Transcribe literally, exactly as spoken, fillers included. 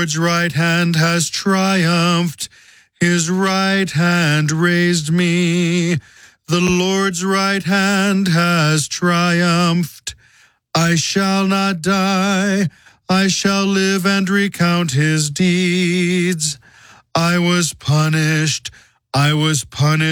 Lord's right hand has triumphed. His right hand raised me. The Lord's right hand has triumphed. I shall not die. I shall live and recount his deeds. I was punished. I was punished.